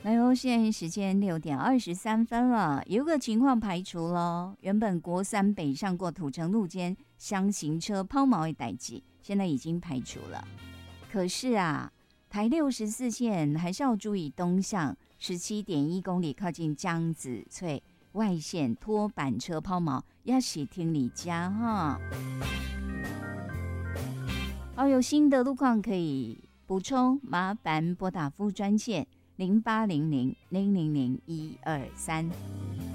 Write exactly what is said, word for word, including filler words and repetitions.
来哦，现在时间六点二十三分了，有个情况排除了，原本国三北上过土城路间厢型车抛锚的代志，现在已经排除了。可是啊，台六十四线还是要注意东向十七点一公里靠近江子翠外线拖板车抛锚，要是听你家哈。好，有新的路况可以补充，麻烦拨打服务专线零八零零零零零一二三。